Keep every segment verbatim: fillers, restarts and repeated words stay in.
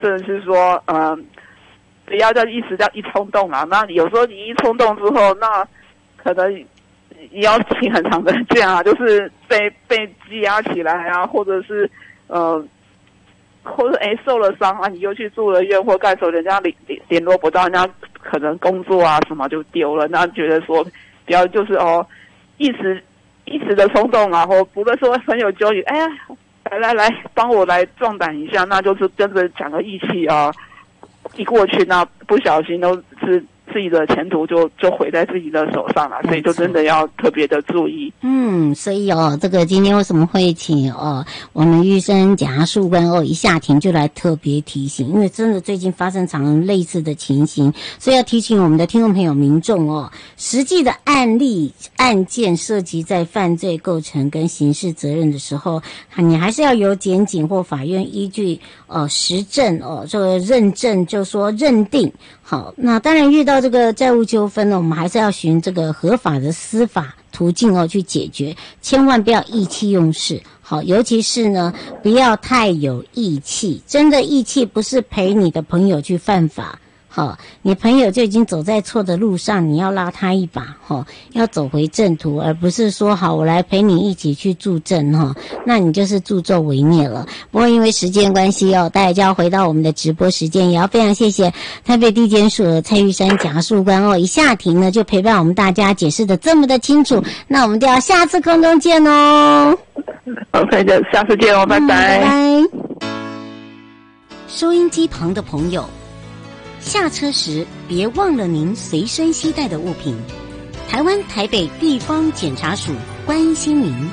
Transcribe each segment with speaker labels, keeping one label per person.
Speaker 1: 真的是说，嗯、呃，不要叫一时这样一冲动啊。那有时候你一冲动之后，那可能你要请很长的假啊，就是被被羁押起来啊，或者是呃，或者哎受了伤啊，你又去住了院或干什么，人家联联联络不到，人家可能工作啊什么就丢了。那觉得说不要就是哦一时一时的冲动啊，或不论说很有纠结，哎呀。来来来，帮我来壮胆一下，那就是跟着讲个义气啊！一过去，那不小心都是自己的前途就就毁在自己的手上了，所以就真的要特别的注意。
Speaker 2: 嗯，所以哦，这个今天为什么会请哦我们玉生检察事务官哦一下庭就来特别提醒，因为真的最近发生常类似的情形，所以要提醒我们的听众朋友民众哦，实际的案例案件涉及在犯罪构成跟刑事责任的时候，你还是要由检警或法院依据呃实证哦这个认证，就说认定。好，那当然遇到这个债务纠纷呢，我们还是要循这个合法的司法途径哦去解决，千万不要意气用事。好，尤其是呢，不要太有义气，真的义气不是陪你的朋友去犯法。好，你朋友就已经走在错的路上，你要拉他一把，哈，要走回正途，而不是说好我来陪你一起去助阵，哈，那你就是助纣为虐了。不过因为时间关系哦，大家就要回到我们的直播时间，也要非常谢谢台北地检署的蔡玉山检察事务官哦，一下庭呢就陪伴我们大家解释的这么的清楚，那我们就要下次空中见哦。
Speaker 1: OK 的，下次见哦，拜拜。
Speaker 2: 嗯、拜拜。收音机旁的朋友。下车时别忘了您随身携带的物品。台湾台北地方检察署关心您。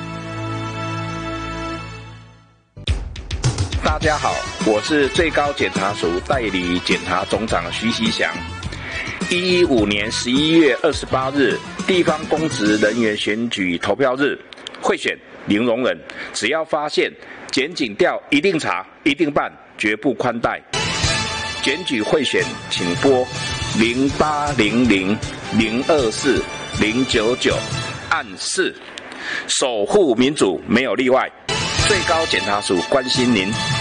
Speaker 3: 大家好，我是最高检察署代理检察总长徐锡祥。一一五年十一月二十八日，地方公职人员选举投票日，贿选零容忍，只要发现检警调，一定查，一定办，绝不宽待。检举贿选，请拨零八零零零二四零九九按四，守护民主没有例外。最高检察署关心您。